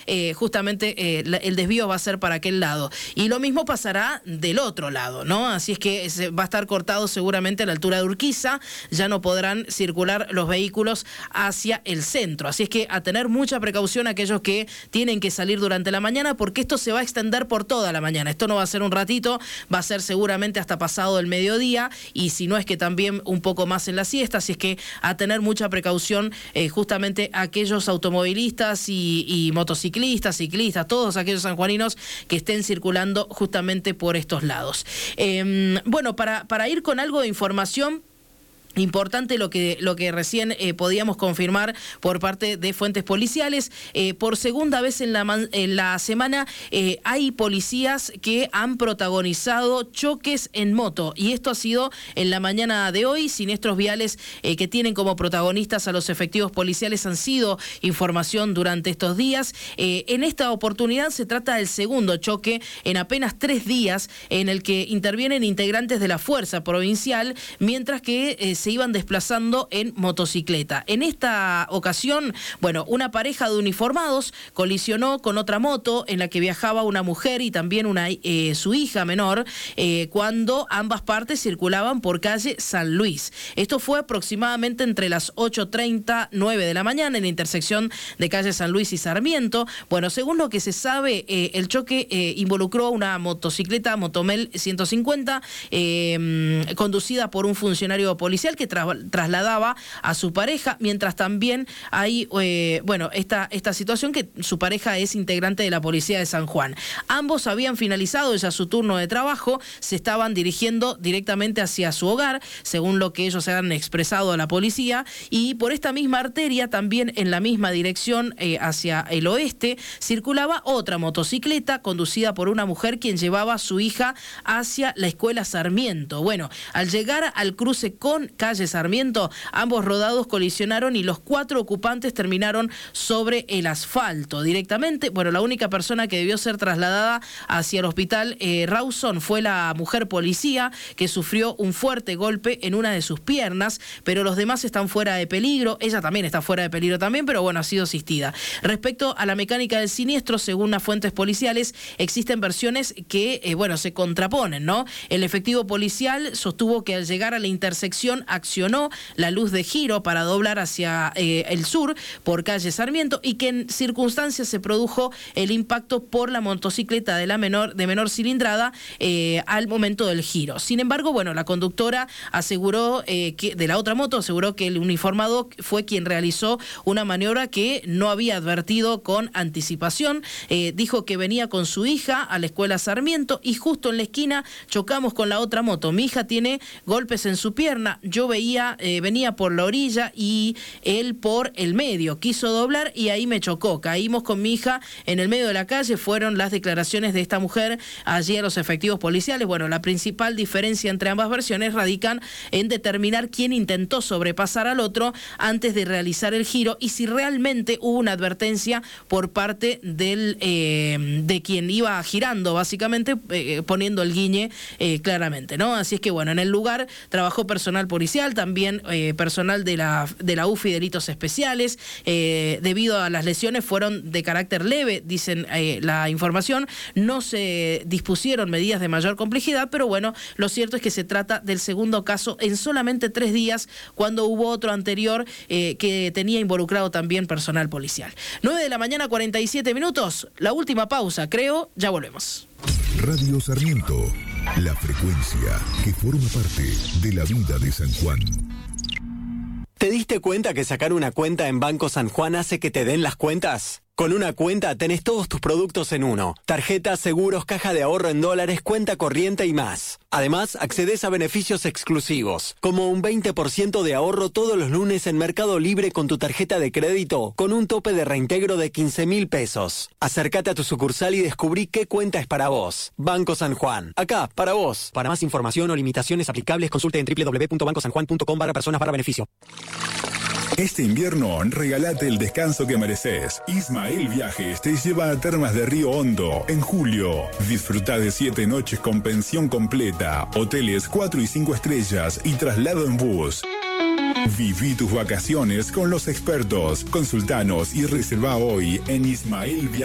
justamente el desvío va a ser para aquel lado. Y lo mismo pasará del otro lado, ¿no? Así es que va a estar cortado seguramente a la altura de Urquiza, ya no podrán circular los vehículos hacia el centro. Así es que a tener mucha precaución aquellos que tienen que salir durante la mañana, porque esto se va a extender por toda la mañana. Esto no va a ser un ratito, va a ser seguramente hasta pasado el mediodía, y si no es que también un poco más en la siesta. Así es que a tener mucha precaución justamente aquellos automovilistas y motociclistas, ciclistas, todos aquellos sanjuaninos que estén circulando justamente por estos lados. Bueno, para ir con algo de información importante, lo que recién podíamos confirmar por parte de fuentes policiales, por segunda vez en la semana hay policías que han protagonizado choques en moto, y esto ha sido en la mañana de hoy. Siniestros viales que tienen como protagonistas a los efectivos policiales han sido información durante estos días. En esta oportunidad se trata del segundo choque en apenas 3 días en el que intervienen integrantes de la Fuerza Provincial, mientras que se iban desplazando en motocicleta. En esta ocasión, bueno, una pareja de uniformados colisionó con otra moto en la que viajaba una mujer y también su hija menor, cuando ambas partes circulaban por calle San Luis. Esto fue aproximadamente entre las 8:30, 9 de la mañana, en la intersección de calle San Luis y Sarmiento. Bueno, según lo que se sabe, el choque involucró una motocicleta Motomel 150, conducida por un funcionario policial que trasladaba a su pareja, mientras también hay, esta situación que su pareja es integrante de la policía de San Juan. Ambos habían finalizado ya su turno de trabajo, se estaban dirigiendo directamente hacia su hogar, según lo que ellos han expresado a la policía, y por esta misma arteria, también en la misma dirección, hacia el oeste, circulaba otra motocicleta conducida por una mujer quien llevaba a su hija hacia la escuela Sarmiento. Bueno, al llegar al cruce con calle Sarmiento, ambos rodados colisionaron y los 4 ocupantes terminaron sobre el asfalto directamente. Bueno, la única persona que debió ser trasladada hacia el hospital Rawson fue la mujer policía, que sufrió un fuerte golpe en una de sus piernas, pero los demás están fuera de peligro. Ella también está fuera de peligro también, pero bueno, ha sido asistida. Respecto a la mecánica del siniestro, según las fuentes policiales, existen versiones que, se contraponen, ¿no? El efectivo policial sostuvo que al llegar a la intersección accionó la luz de giro para doblar hacia el sur por calle Sarmiento, y que en circunstancias se produjo el impacto por la motocicleta de menor cilindrada al momento del giro. Sin embargo, bueno, la conductora aseguró de la otra moto aseguró que el uniformado fue quien realizó una maniobra que no había advertido con anticipación. Dijo que venía con su hija a la escuela Sarmiento y justo en la esquina chocamos con la otra moto. Mi hija tiene golpes en su pierna, yo venía por la orilla y él por el medio, quiso doblar y ahí me chocó, caímos con mi hija en el medio de la calle. Fueron las declaraciones de esta mujer allí a los efectivos policiales. Bueno, la principal diferencia entre ambas versiones radican en determinar quién intentó sobrepasar al otro antes de realizar el giro y si realmente hubo una advertencia por parte de quien iba girando, básicamente poniendo el guiñe claramente, ¿no? Así es que bueno, en el lugar trabajó personal policial, también personal de la UFI Delitos Especiales. Debido a las lesiones fueron de carácter leve, dicen la información. No se dispusieron medidas de mayor complejidad, pero bueno, lo cierto es que se trata del segundo caso en solamente 3 días, cuando hubo otro anterior que tenía involucrado también personal policial. 9 de la mañana, 47 minutos. La última pausa, creo. Ya volvemos. Radio Sarmiento, la frecuencia que forma parte de la vida de San Juan. ¿Te diste cuenta que sacar una cuenta en Banco San Juan hace que te den las cuentas? Con una cuenta tenés todos tus productos en uno. Tarjetas, seguros, caja de ahorro en dólares, cuenta corriente y más. Además, accedés a beneficios exclusivos, como un 20% de ahorro todos los lunes en Mercado Libre con tu tarjeta de crédito, con un tope de reintegro de 15.000 pesos. Acércate a tu sucursal y descubrí qué cuenta es para vos. Banco San Juan. Acá, para vos. Para más información o limitaciones aplicables, consulte en www.bancosanjuan.com/beneficio. Este invierno, regalate el descanso que mereces. Ismael Viajes te lleva a Termas de Río Hondo en julio. Disfruta de 7 noches con pensión completa, hoteles 4 y 5 estrellas y traslado en bus. Viví tus vacaciones con los expertos. Consultanos y reserva hoy en Ismael Viajes.